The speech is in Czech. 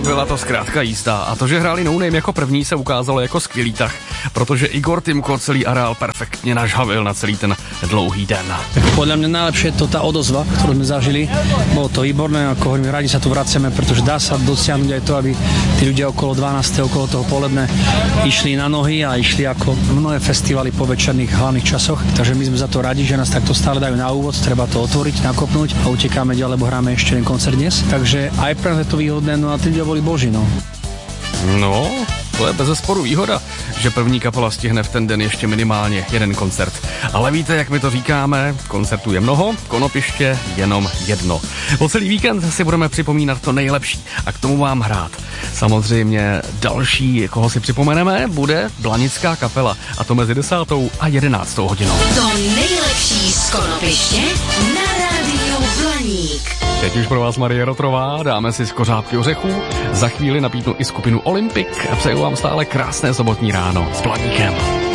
byla to zkrátka jízda. A to, že hráli No Name jako první, se ukázalo jako skvělý tah, protože Igor Timko celý areál perfektně nažhavil na celý ten dlouhý den. Podľa mňa najlepšie je to tá odozva, ktorú sme zažili. Bolo to výborné, ako hovorím, radi sa tu vraceme, pretože dá sa dosiahnuť aj to, aby tí ľudia okolo 12. okolo toho poledne išli na nohy a išli ako mnohé festivaly po večerných hlavných časoch. Takže my sme za to radi, že nás takto stále dajú na úvod, treba to otvoriť, nakopnúť a utekáme ďalej, lebo hráme ešte jeden koncert dnes. Takže aj pre nás je to výhodné, no a tí ľudia boli boží, no. No, to je bezesporu výhoda, že první kapela stihne v ten den ještě minimálně jeden koncert. Ale víte, jak my to říkáme, koncertů je mnoho, konopiště jenom jedno. Po celý víkend si budeme připomínat to nejlepší a k tomu vám hrát. Samozřejmě další, koho si připomeneme, bude blanická kapela, a to mezi 10. a 11. hodinou. To nejlepší z konopiště na rádiu Blaník. Teď už pro vás Marie Rotrová, dáme si skořápky ořechů, za chvíli napítnu i skupinu Olympik a přeju vám stále krásné sobotní ráno s Blaníkem.